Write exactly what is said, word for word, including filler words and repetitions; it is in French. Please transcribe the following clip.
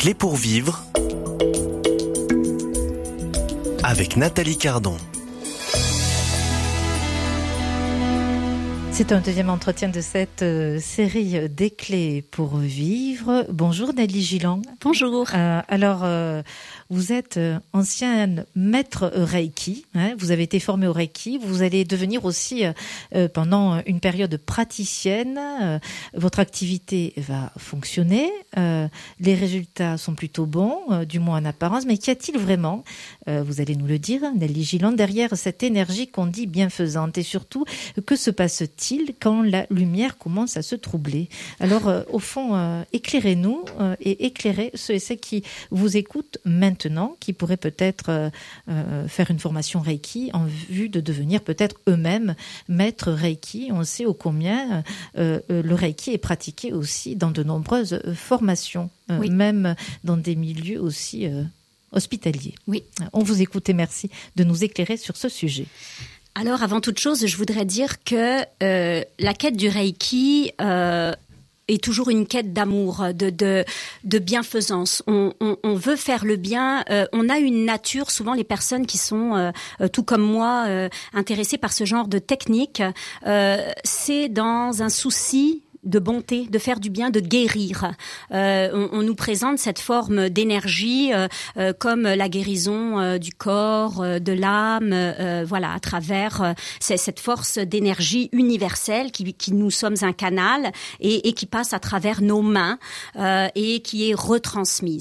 clés pour vivre avec Nathalie Cardon. C'est un deuxième entretien de cette euh, série des clés pour vivre. Bonjour Nelly Gilland. Bonjour. Euh, alors, euh, vous êtes euh, ancienne maître Reiki. Hein, vous avez été formée au Reiki. Vous allez devenir aussi, euh, pendant une période, praticienne. Euh, votre activité va fonctionner. Euh, les résultats sont plutôt bons, euh, du moins en apparence. Mais qu'y a-t-il vraiment, euh, vous allez nous le dire, Nelly Gilland, derrière cette énergie qu'on dit bienfaisante? Et surtout, que se passe-t-il quand la lumière commence à se troubler? Alors, euh, au fond, euh, éclairez-nous euh, et éclairez ceux et celles qui vous écoutent maintenant, qui pourraient peut-être euh, euh, faire une formation Reiki en vue de devenir peut-être eux-mêmes maîtres Reiki. On sait ô combien euh, euh, le Reiki est pratiqué aussi dans de nombreuses euh, formations, euh, oui. même dans des milieux aussi euh, hospitaliers. Oui. On vous écoute et merci de nous éclairer sur ce sujet. Alors, avant toute chose, je voudrais dire que euh, la quête du Reiki euh, est toujours une quête d'amour, de, de, de bienfaisance. On, on, on veut faire le bien. Euh, on a une nature, souvent les personnes qui sont, euh, tout comme moi, euh, intéressées par ce genre de technique, euh, c'est dans un souci de bonté, de faire du bien, de guérir. Euh, on, on nous présente cette forme d'énergie euh, euh, comme la guérison euh, du corps, euh, de l'âme, euh, voilà, à travers euh, cette force d'énergie universelle qui, qui nous sommes un canal et, et qui passe à travers nos mains euh, et qui est retransmise.